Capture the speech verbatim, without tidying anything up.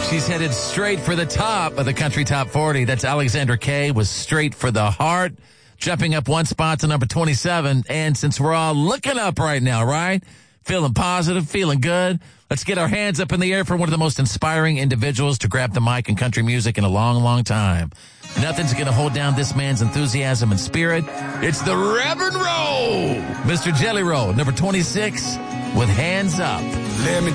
She's headed straight for the top of the Country Top forty. That's Alexandra Kay with Straight for the Heart, jumping up one spot to number twenty-seven. And since we're all looking up right now, right? Feeling positive, feeling good. Let's get our hands up in the air for one of the most inspiring individuals to grab the mic in country music in a long, long time. Nothing's going to hold down this man's enthusiasm and spirit. It's the Reverend Roe, Mister Jelly Roll, number twenty-six, with Hands Up. Let me